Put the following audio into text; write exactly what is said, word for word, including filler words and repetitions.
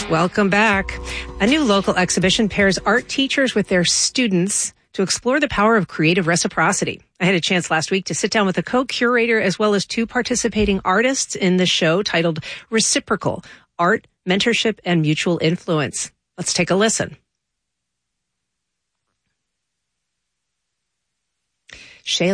Welcome back. A new local exhibition pairs art teachers with their students to explore the power of creative reciprocity. I had a chance last week to sit down with a co-curator as well as two participating artists in the show titled Reciprocal: Art, Mentorship, and Mutual Influence. Let's take a listen. Shayla